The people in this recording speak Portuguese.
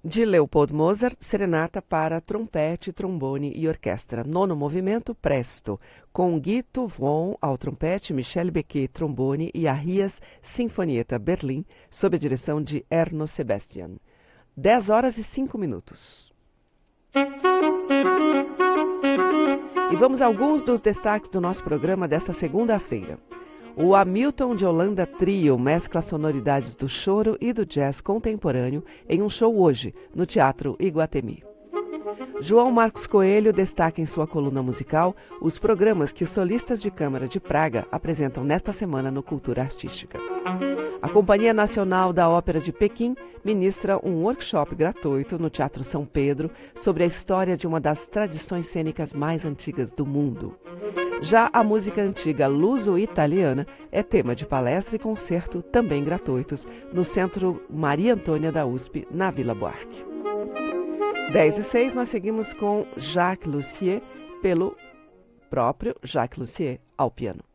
De Leopold Mozart, Serenata para trompete, trombone e orquestra. Nono movimento, Presto, com Guito Von ao trompete, Michel Becquet, trombone e Arrias Sinfonietta Berlim, sob a direção de Erno Sebastian. 10 horas e 5 minutos. E vamos a alguns dos destaques do nosso programa desta segunda-feira. O Hamilton de Holanda Trio mescla sonoridades do choro e do jazz contemporâneo em um show hoje, no Teatro Iguatemi. João Marcos Coelho destaca em sua coluna musical os programas que os solistas de Câmara de Praga apresentam nesta semana no Cultura Artística. A Companhia Nacional da Ópera de Pequim ministra um workshop gratuito no Teatro São Pedro sobre a história de uma das tradições cênicas mais antigas do mundo. Já a música antiga luso-italiana é tema de palestra e concerto, também gratuitos, no Centro Maria Antônia da USP, na Vila Buarque. 10h06, nós seguimos com Jacques Lussier, pelo próprio Jacques Lussier, ao piano.